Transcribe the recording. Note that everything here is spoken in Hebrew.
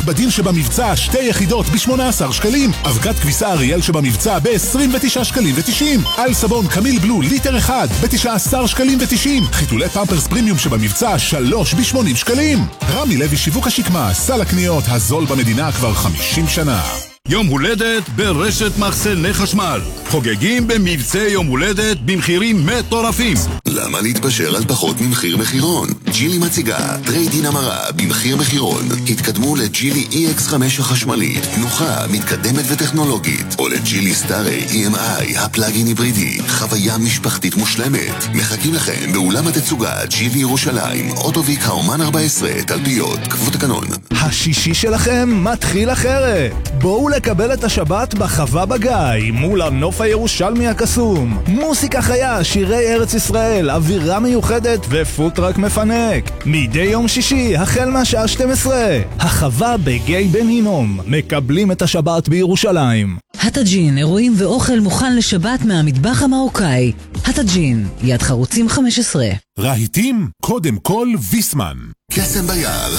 בדין שבמבצע 2 יחידות ב-18 שקלים. אבקת כביסה אריאל שבמבצע ב-29 שקלים ו-90. על סבון קמיל בלו ליטר 1 ב-19 שקלים ו-90. חיתולי פמפרס פרימיום שבמבצע 3 ב-80 שקלים. רמי לוי שיווק השקמה, סל הקניות הזול במדינה כבר 50 שנה. יום הולדת ברשת מחסני חשמל. חוגגים במבצע יום הולדת במחירים מטורפים. למה להתפשר על פחות ממחיר מחירון? ג'ילי מציגה טרייד-אין המרה במחיר מחירון. התקדמו לג'ילי EX5 החשמלית, נוחה, מתקדמת וטכנולוגית, או לג'ילי סטארי EMI הפלאגין היברידי, חוויה משפחתית מושלמת. מחכים לכם באולם התצוגה ג'ילי ירושלים, אוטוביק האומן 14, תלפיות, כפות הקנון. השישי שלכם מתחיל אחרת. בואו לקבל את השבת בחווה בגיא, מול הנוף הירושלמי הקסום. מוסיקה חיה, שירי ארץ ישראל, אווירה מיוחדת ופוטרק מפנק. מדי יום שישי, החל מהשעה 12. החווה בגיא בן הינום. מקבלים את השבת בירושלים. הטאג'ין, אירועים ואוכל מוכן לשבת מהמטבח המרוקאי. הטאג'ין, יד חרוצים 15. רהיטים, קודם כל ויסמן. קסם ביער,